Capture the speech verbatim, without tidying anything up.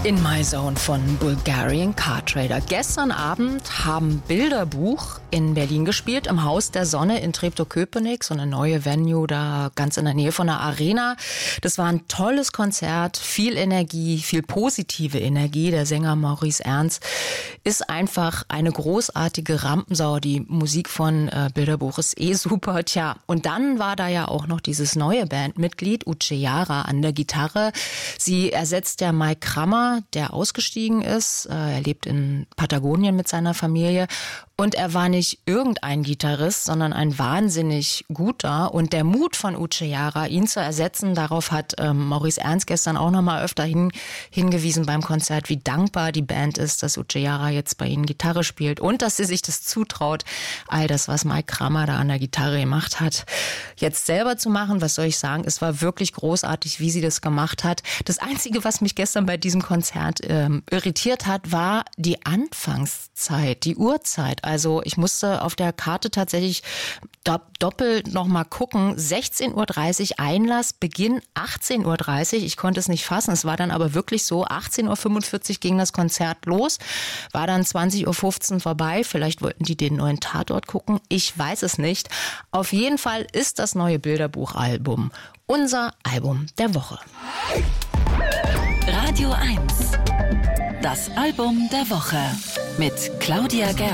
In My Zone von Bulgarian Car Trader. Gestern Abend haben Bilderbuch in Berlin gespielt, im Haus der Sonne in Treptow-Köpenick, so eine neue Venue da ganz in der Nähe von der Arena. Das war ein tolles Konzert, viel Energie, viel positive Energie. Der Sänger Maurice Ernst ist einfach eine großartige Rampensau. Die Musik von äh, Bilderbuch ist eh super. Tja, und dann war da ja auch noch dieses neue Bandmitglied, Uche Jara, an der Gitarre. Sie ersetzt der Mike Krammer, der ausgestiegen ist. Er lebt in Patagonien mit seiner Familie. Und er war nicht irgendein Gitarrist, sondern ein wahnsinnig guter. Und der Mut von Uche Jara, ihn zu ersetzen, darauf hat ähm, Maurice Ernst gestern auch noch mal öfter hin, hingewiesen beim Konzert, wie dankbar die Band ist, dass Uche Jara jetzt bei ihnen Gitarre spielt und dass sie sich das zutraut, all das, was Mike Krammer da an der Gitarre gemacht hat, jetzt selber zu machen. Was soll ich sagen? Es war wirklich großartig, wie sie das gemacht hat. Das Einzige, was mich gestern bei diesem Konzert ähm, irritiert hat, war die Anfangszeit, die Uhrzeit. Also ich musste auf der Karte tatsächlich doppelt noch mal gucken. sechzehn Uhr dreißig Einlass, Beginn achtzehn Uhr dreißig. Ich konnte es nicht fassen. Es war dann aber wirklich so, achtzehn Uhr fünfundvierzig ging das Konzert los, war dann zwanzig Uhr fünfzehn vorbei. Vielleicht wollten die den neuen Tatort gucken. Ich weiß es nicht. Auf jeden Fall ist das neue Bilderbuch-Album unser Album der Woche. Radio eins. Das Album der Woche mit Claudia Gerber.